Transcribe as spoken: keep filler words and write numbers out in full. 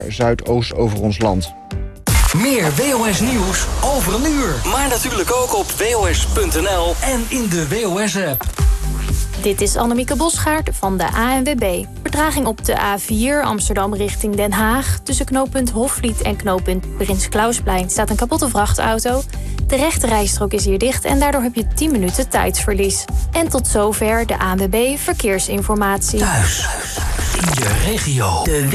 zuidoost over ons land. Meer W O S nieuws over een uur. Maar natuurlijk ook op W O S punt N L en in de W O S-app. Dit is Annemieke Bosgaard van de A N W B. Vertraging op de A vier Amsterdam richting Den Haag. Tussen knooppunt Hofvliet en knooppunt Prins Klausplein staat een kapotte vrachtauto. De rechte rijstrook is hier dicht en daardoor heb je tien minuten tijdsverlies. En tot zover de A N W B Verkeersinformatie. Thuis, in de regio. De